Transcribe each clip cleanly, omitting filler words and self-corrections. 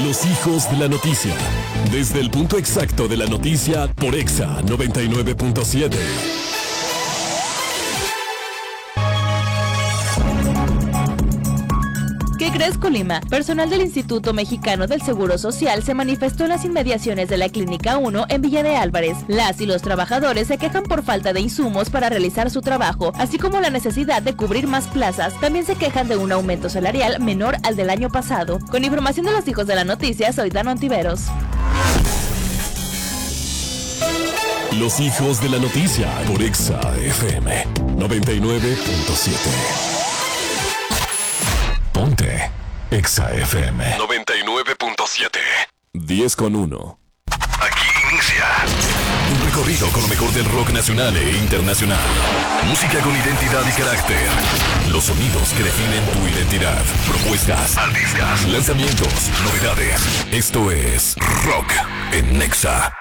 Los hijos de la noticia. Desde el punto exacto de la noticia por Exa 99.7. ¿Qué crees, Colima? Personal del Instituto Mexicano del Seguro Social se manifestó en las inmediaciones de la Clínica 1 en Villa de Álvarez. Las y los trabajadores se quejan por falta de insumos para realizar su trabajo, así como la necesidad de cubrir más plazas. También se quejan de un aumento salarial menor al del año pasado. Con información de los hijos de la noticia, soy Dano Ontiveros. Los hijos de la noticia por Exa FM 99.7. Ponte Exa FM 99.7. 10:1. Aquí inicia un recorrido con lo mejor del rock nacional e internacional. Música con identidad y carácter. Los sonidos que definen tu identidad. Propuestas, artistas, lanzamientos, novedades. Esto es Rock en Exa.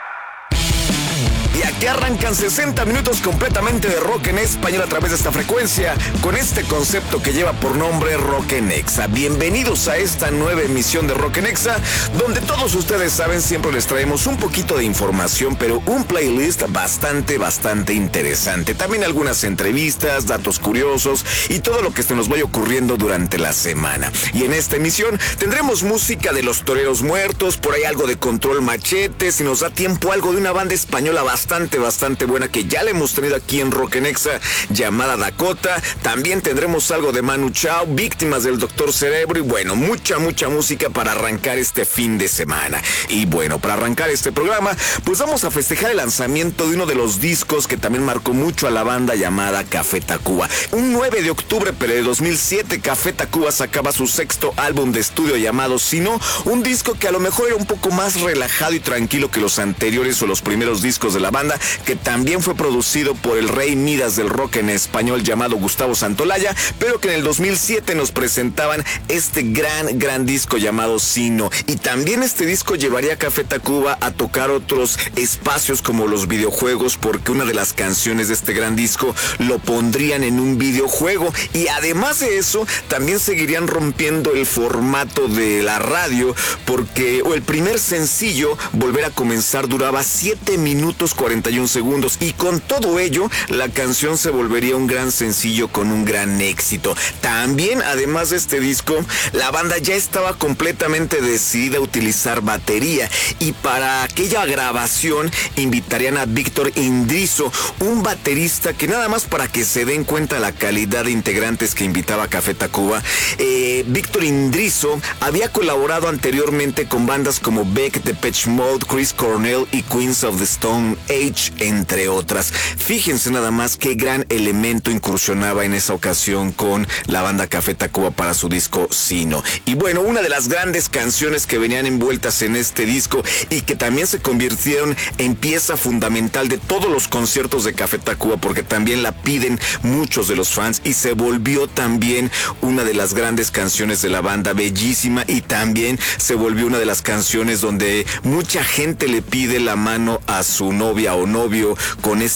Y aquí arrancan 60 minutos completamente de rock en español a través de esta frecuencia, con este concepto que lleva por nombre Rock en Exa. Bienvenidos a esta nueva emisión de Rock en Exa, donde todos ustedes saben, siempre les traemos un poquito de información, pero un playlist bastante interesante. También algunas entrevistas, datos curiosos y todo lo que se nos vaya ocurriendo durante la semana. Y en esta emisión tendremos música de Los Toreros Muertos, por ahí algo de Control Machete, si nos da tiempo algo de una banda española bastante buena que ya le hemos tenido aquí en Rock en Exa, llamada Dakota. También tendremos algo de Manu Chao, Víctimas del Doctor Cerebro y bueno, mucha música para arrancar este fin de semana. Y bueno, para arrancar este programa, pues vamos a festejar el lanzamiento de uno de los discos que también marcó mucho a la banda, llamada Café Tacuba. Un 9 de octubre pero de 2007, Café Tacuba sacaba su sexto álbum de estudio llamado Sino, un disco que a lo mejor era un poco más relajado y tranquilo que los anteriores o los primeros discos de la banda, que también fue producido por el rey Midas del rock en español llamado Gustavo Santolaya, pero que en el 2007 nos presentaban este gran disco llamado Sino. Y también este disco llevaría a Café Tacuba a tocar otros espacios como los videojuegos, porque una de las canciones de este gran disco lo pondrían en un videojuego. Y además de eso, también seguirían rompiendo el formato de la radio, porque el primer sencillo, Volver a Comenzar, duraba 7 minutos 41 segundos y con todo ello la canción se volvería un gran sencillo con un gran éxito. También, además de este disco, la banda ya estaba completamente decidida a utilizar batería y para aquella grabación invitarían a Víctor Indrizo, un baterista que, nada más para que se den cuenta la calidad de integrantes que invitaba a Café Tacuba, Víctor Indrizo había colaborado anteriormente con bandas como Beck, Depeche Mode, Chris Cornell y Queens of the Stone Age, entre otras. Fíjense nada más qué gran elemento incursionaba en esa ocasión con la banda Café Tacuba para su disco Sino. Y bueno, una de las grandes canciones que venían envueltas en este disco y que también se convirtieron en pieza fundamental de todos los conciertos de Café Tacuba, porque también la piden muchos de los fans y se volvió también una de las grandes canciones de la banda, bellísima, y también se volvió una de las canciones donde mucha gente le pide la mano a su novia o novio con